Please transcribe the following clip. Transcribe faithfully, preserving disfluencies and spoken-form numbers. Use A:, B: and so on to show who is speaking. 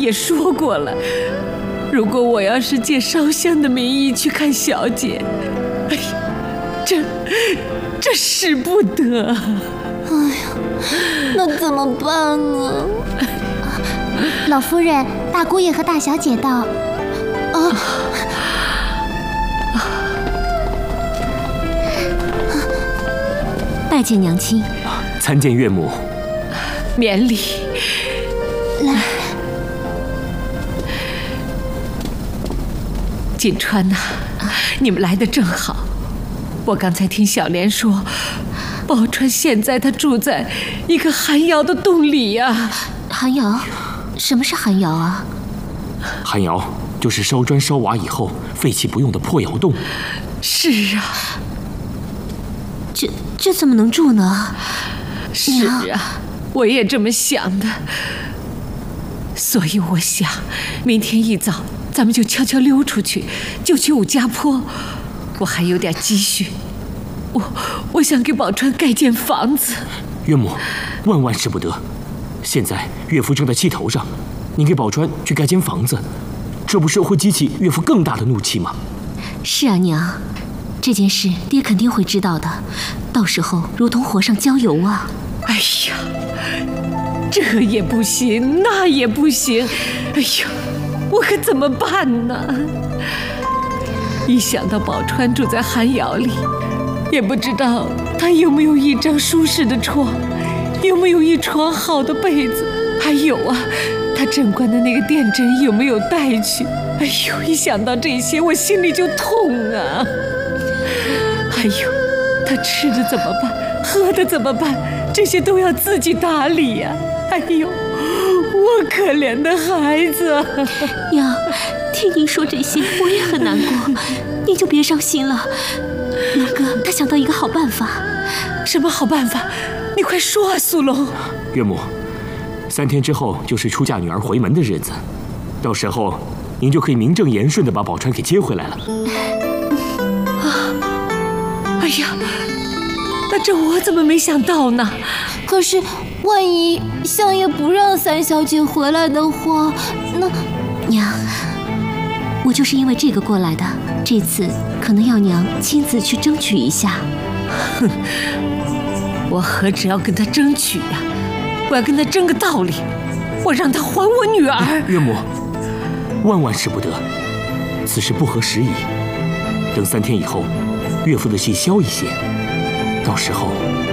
A: 也说过了，如果我要是借烧香的名义去看小姐，哎呀，这这使不得。
B: 哎呀，那怎么办啊？
C: 老夫人，大姑爷和大小姐到。
B: 啊！
D: 拜见娘亲。
E: 参见岳母。
A: 免礼。
B: 来，
A: 锦川呐、啊，你们来的正好。我刚才听小莲说，宝钏现在她住在一个寒窑的洞里呀、啊。
D: 寒窑？什么是寒窑啊？
E: 寒窑就是烧砖烧瓦以后废弃不用的破窑洞。
A: 是啊。
D: 这这怎么能住呢？
A: 是啊，我也这么想的。所以我想，明天一早咱们就悄悄溜出去，就去武家坡。我还有点积蓄，我我想给宝钏盖间房子。
E: 岳母，万万使不得！现在岳父正在气头上，你给宝钏去盖间房子，这不是会激起岳父更大的怒气吗？
D: 是啊，娘，这件事爹肯定会知道的，到时候如同火上浇油啊！
A: 哎呀，这也不行，那也不行，哎呀，我可怎么办呢？一想到宝钏住在寒窑里，也不知道她有没有一张舒适的床，有没有一床好的被子，还有啊，她镇馆的那个垫枕有没有带去？哎呦，一想到这些，我心里就痛啊！还有，她吃的怎么办？喝的怎么办？这些都要自己打理呀、啊！哎呦，我可怜的孩子！
D: 娘，听您说这些，我也很难过，你就别伤心了。龙哥他想到一个好办法。
A: 什么好办法？你快说啊，苏龙。
E: 岳母，三天之后就是出嫁女儿回门的日子，到时候您就可以名正言顺地把宝钏给接回来了。
A: 啊！哎呀，那这我怎么没想到呢？
B: 可是万一相爷不让三小姐回来的话，那
D: 娘，我就是因为这个过来的。这次可能要娘亲自去争取一下。
A: 哼，我何止要跟他争取呀、啊，我要跟他争个道理，我让他还我女儿。
E: 岳母，万万使不得，此事不合时宜。等三天以后，岳父的气消一些，到时候